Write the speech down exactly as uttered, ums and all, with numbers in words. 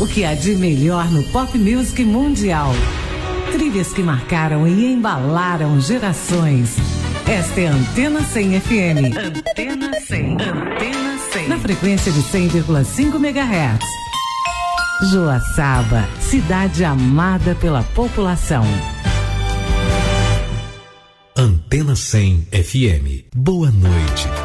O que há de melhor no pop music mundial. Trilhas que marcaram e embalaram gerações. Esta é a Antena cem F M. Antena cem. Antena cem. Na frequência de cem vírgula cinco megahertz. Joaçaba, cidade amada pela população. Antena cem F M. Boa noite.